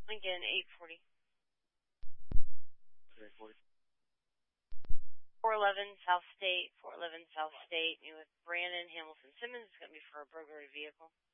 Lincoln, 840. 340. 411 South State, 411 South State. You with Brandon Hamilton Simmons. It's going to be for a burglary vehicle.